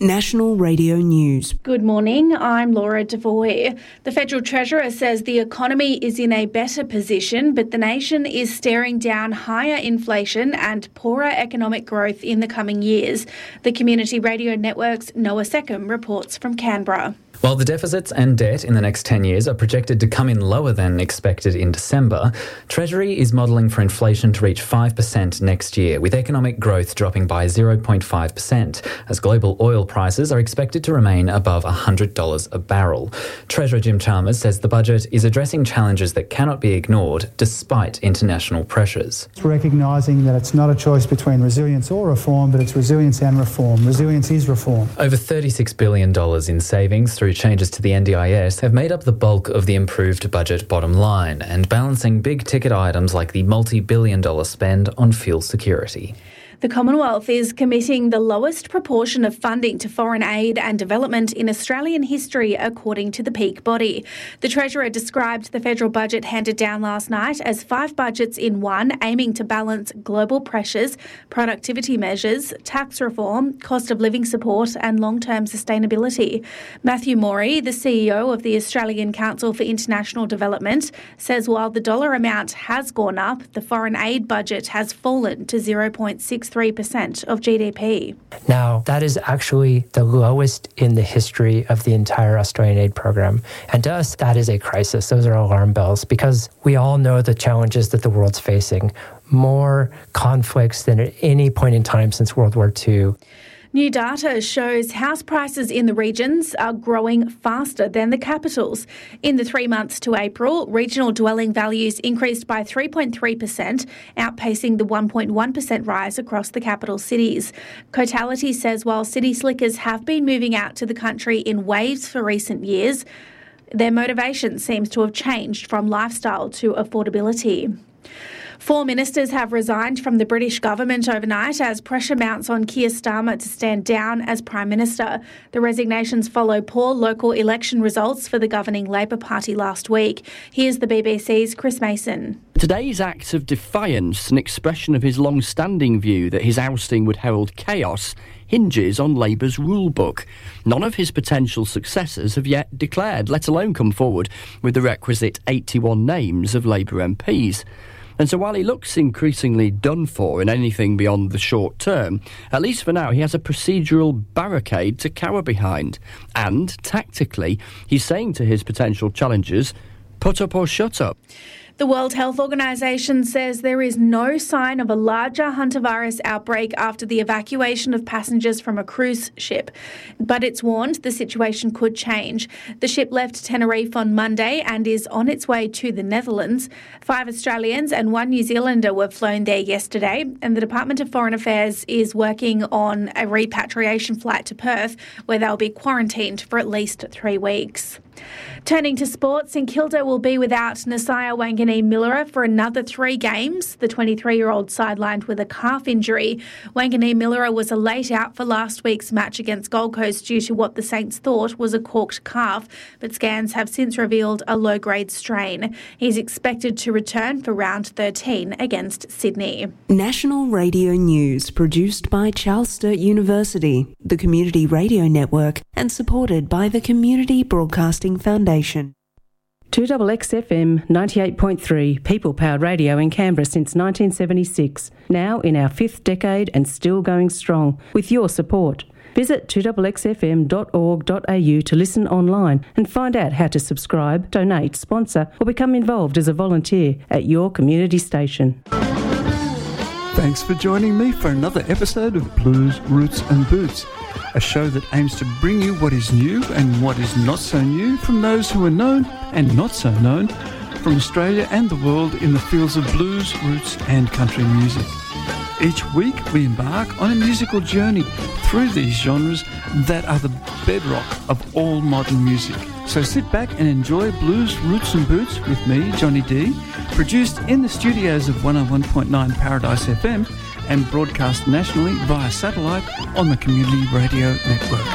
National Radio News. Good morning, I'm Laura Devoy. The Federal Treasurer says the economy is in a better position, but the nation is staring down higher inflation and poorer economic growth in the coming years. The Community Radio Network's Noah Seckham reports from Canberra. While the deficits and debt in the next 10 years are projected to come in lower than expected in December, Treasury is modelling for inflation to reach 5% next year, with economic growth dropping by 0.5%, as global oil prices are expected to remain above $100 a barrel. Treasurer Jim Chalmers says the budget is addressing challenges that cannot be ignored despite international pressures. It's recognising that it's not a choice between resilience or reform, but it's resilience and reform. Resilience is reform. Over $36 billion in savings through changes to the NDIS have made up the bulk of the improved budget bottom line and balancing big-ticket items like the multi-billion-dollar spend on fuel security. The Commonwealth is committing the lowest proportion of funding to foreign aid and development in Australian history, according to the peak body. The Treasurer described the federal budget handed down last night as 5 budgets in one, aiming to balance global pressures, productivity measures, tax reform, cost of living support and long-term sustainability. Matthew Morey, the CEO of the Australian Council for International Development, says while the dollar amount has gone up, the foreign aid budget has fallen to 0.63% of GDP. Now, that is actually the lowest in the history of the entire Australian aid program. And to us, that is a crisis. Those are alarm bells because we all know the challenges that the world's facing. More conflicts than at any point in time since World War II. New data shows house prices in the regions are growing faster than the capitals. In the 3 months to April, regional dwelling values increased by 3.3%, outpacing the 1.1% rise across the capital cities. Cotality says while city slickers have been moving out to the country in waves for recent years, their motivation seems to have changed from lifestyle to affordability. 4 ministers have resigned from the British government overnight as pressure mounts on Keir Starmer to stand down as Prime Minister. The resignations follow poor local election results for the governing Labor Party last week. Here's the BBC's Chris Mason. Today's act of defiance, an expression of his long-standing view that his ousting would herald chaos, hinges on Labour's rulebook. None of his potential successors have yet declared, let alone come forward with the requisite 81 names of Labour MPs. And so while he looks increasingly done for in anything beyond the short term, at least for now he has a procedural barricade to cower behind. And, tactically, he's saying to his potential challengers, put up or shut up. The World Health Organization says there is no sign of a larger hantavirus outbreak after the evacuation of passengers from a cruise ship. But it's warned the situation could change. The ship left Tenerife on Monday and is on its way to the Netherlands. 5 Australians and 1 New Zealander were flown there yesterday, and the Department of Foreign Affairs is working on a repatriation flight to Perth, where they'll be quarantined for at least 3 weeks. Turning to sports, St Kilda will be without Nasiah Wanganeen-Millera for another 3 games. The 23-year-old sidelined with a calf injury. Wanganeen-Millera was a late out for last week's match against Gold Coast due to what the Saints thought was a corked calf, but scans have since revealed a low-grade strain. He's expected to return for round 13 against Sydney. National Radio News, produced by Charles Sturt University, the Community Radio Network, and supported by the Community Broadcasting Foundation. 2XXFM 98.3, people-powered radio in Canberra since 1976. Now in our 5th decade and still going strong, with your support. Visit 2XXFM.org.au to listen online and find out how to subscribe, donate, sponsor or become involved as a volunteer at your community station. Thanks for joining me for another episode of Blues, Roots and Boots, a show that aims to bring you what is new and what is not so new from those who are known and not so known from Australia and the world in the fields of blues, roots and country music. Each week we embark on a musical journey through these genres that are the bedrock of all modern music. So sit back and enjoy Blues, Roots and Boots with me, Johnny D, produced in the studios of 101.9 Paradise FM and broadcast nationally via satellite on the Community Radio Network.